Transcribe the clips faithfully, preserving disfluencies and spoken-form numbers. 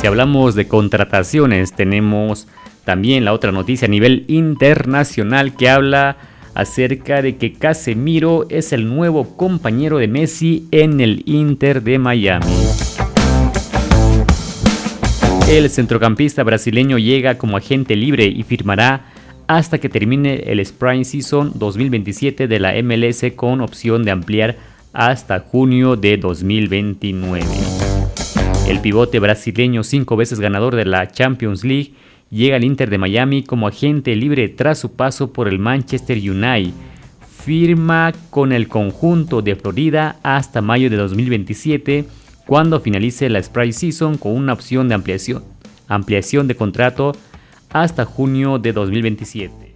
si hablamos de contrataciones, tenemos también la otra noticia a nivel internacional que habla acerca de que Casemiro es el nuevo compañero de Messi en el Inter de Miami. El centrocampista brasileño llega como agente libre y firmará hasta que termine el Spring Season dos mil veintisiete de la M L S con opción de ampliar hasta junio de dos mil veintinueve. El pivote brasileño, cinco veces ganador de la Champions League, llega al Inter de Miami como agente libre tras su paso por el Manchester United. Firma con el conjunto de Florida hasta mayo de dos mil veintisiete, cuando finalice la Spring Season con una opción de ampliación, ampliación de contrato hasta junio de dos mil veintisiete.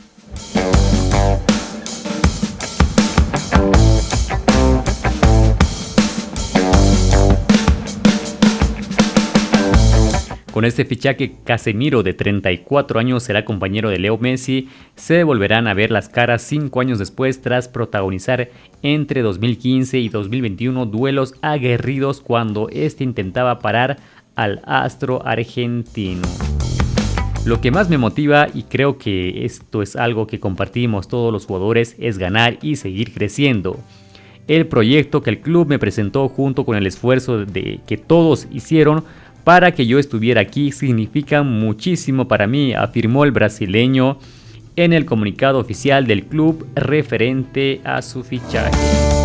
Con este fichaje, Casemiro, de treinta y cuatro años, será compañero de Leo Messi. Se volverán a ver las caras cinco años después, tras protagonizar entre dos mil quince y dos mil veintiuno duelos aguerridos cuando este intentaba parar al astro argentino. Lo que más me motiva, y creo que esto es algo que compartimos todos los jugadores, es ganar y seguir creciendo. El proyecto que el club me presentó, junto con el esfuerzo de que todos hicieron para que yo estuviera aquí, significa muchísimo para mí, afirmó el brasileño en el comunicado oficial del club referente a su fichaje.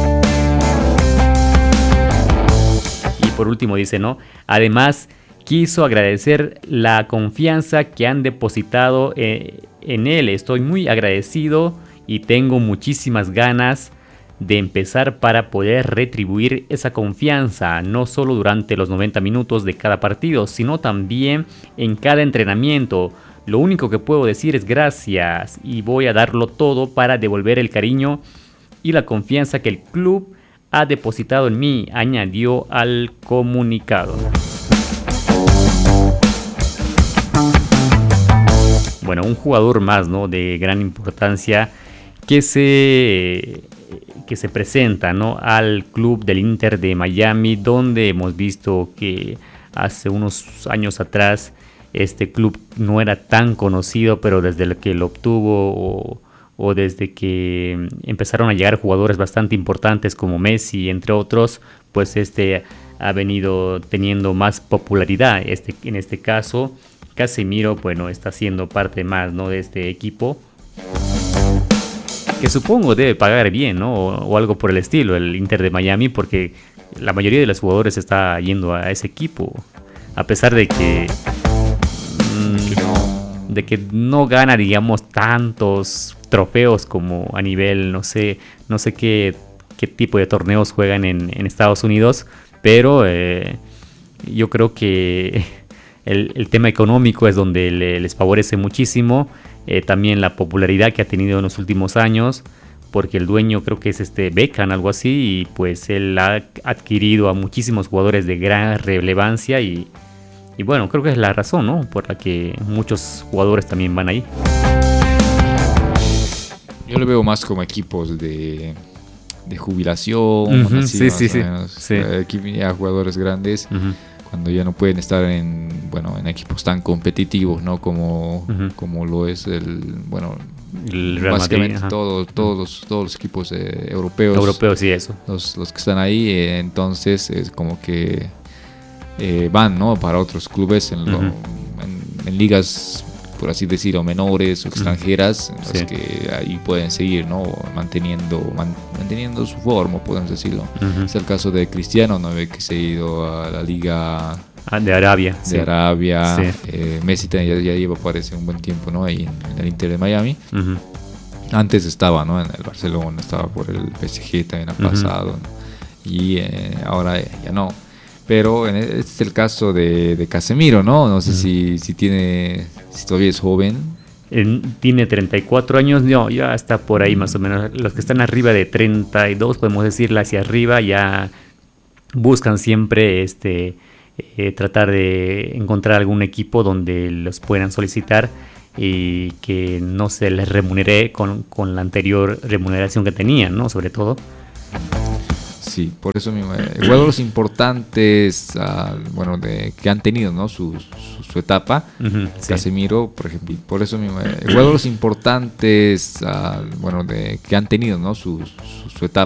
Y por último dice, ¿no? Además, quiso agradecer la confianza que han depositado eh, en él. Estoy muy agradecido y tengo muchísimas ganas de empezar para poder retribuir esa confianza, no solo durante los noventa minutos de cada partido, sino también en cada entrenamiento. Lo único que puedo decir es gracias, y voy a darlo todo para devolver el cariño y la confianza que el club ha depositado en mí, añadió al comunicado. Bueno, un jugador más, ¿no?, de gran importancia que se... que se presenta, ¿no?, al club del Inter de Miami, donde hemos visto que hace unos años atrás este club no era tan conocido, pero desde que lo obtuvo o, o desde que empezaron a llegar jugadores bastante importantes como Messi, entre otros, pues este ha venido teniendo más popularidad. Este, en este caso, Casemiro, bueno, está siendo parte más, ¿no?, de este equipo, que supongo debe pagar bien, ¿no? O, o algo por el estilo, el Inter de Miami, porque la mayoría de los jugadores está yendo a ese equipo, a pesar de que, mmm, de que no gana, digamos, tantos trofeos como a nivel, no sé, no sé qué, qué tipo de torneos juegan en, en Estados Unidos, pero eh, yo creo que el, el tema económico es donde le, les favorece muchísimo. Eh, también la popularidad que ha tenido en los últimos años, porque el dueño creo que es este Beckham, algo así, y pues él ha adquirido a muchísimos jugadores de gran relevancia y, y bueno, creo que es la razón, ¿no?, por la que muchos jugadores también van ahí. Yo lo veo más como equipos de, de jubilación, uh-huh, así, sí, más sí, o sí, menos, sí. Eh, ya jugadores grandes. Uh-huh. Cuando ya no pueden estar en, bueno, en equipos tan competitivos, ¿no?, como, uh-huh. como lo es el, bueno, el Real básicamente Madrid, todo, todos, los, todos los equipos eh, europeos. Europeos, sí, eso. Los, los que están ahí, eh, entonces es como que eh, van, ¿no?, para otros clubes en, lo, uh-huh. en, en ligas, por así decirlo, menores o extranjeras, uh-huh. en las sí. que ahí pueden seguir, ¿no?, manteniendo, man, manteniendo su forma, podemos decirlo. Uh-huh. Es el caso de Cristiano, ¿no?, que se ha ido a la liga ah, de Arabia. de sí. Arabia. Sí. Eh, Messi ya, ya lleva, parece, un buen tiempo, ¿no?, ahí en, en el Inter de Miami. Uh-huh. Antes estaba, ¿no?, en el Barcelona, estaba por el P S G también ha pasado, uh-huh. ¿no? Y eh, ahora ya no. Pero este es el caso de, de Casemiro, ¿no? No sé uh-huh. si, si tiene, si todavía es joven. En, tiene treinta y cuatro años, no, ya está por ahí más o menos. Los que están arriba de treinta y dos, podemos decirle hacia arriba, ya buscan siempre este eh, tratar de encontrar algún equipo donde los puedan solicitar y que no se les remunere con, con la anterior remuneración que tenían, ¿no? Sobre todo. Sí, por eso mismo. Eh, jugadores importantes, uh, bueno, de, que han tenido, ¿no? Su, su, su etapa. Uh-huh, sí. Casemiro, por ejemplo, por eso mismo. Eh, jugadores importantes, uh, bueno, de, que han tenido, ¿no? Su, su, su etapa.